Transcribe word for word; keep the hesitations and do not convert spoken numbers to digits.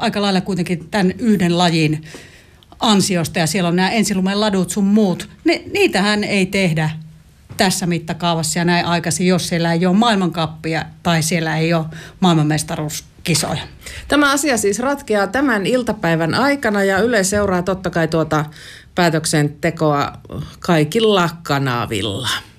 aika lailla kuitenkin tämän yhden lajin ansiosta ja siellä on nämä ensilumen ladut sun muut. Ne, niitähän ei tehdä tässä mittakaavassa ja näin aikaisin, jos siellä ei ole maailmankappia tai siellä ei ole maailmanmestaruuskisoja. Tämä asia siis ratkeaa tämän iltapäivän aikana ja Yle seuraa totta kai tuota päätöksentekoa kaikilla kanavilla.